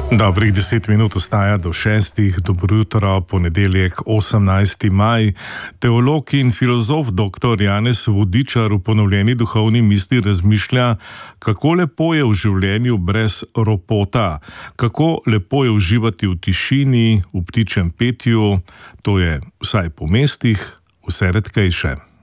Dobrih 10 minut ostaja do 6. Dobro jutro, ponedeljek 18. maj. Teolog in filozof dr. Janez Vodičar v Ponovljeni duhovni misli razmišlja, kako lepo je v življenju brez ropota, kako lepo je uživati v tišini, v ptičjem petju, to je vsaj po mestih, vse redkejše.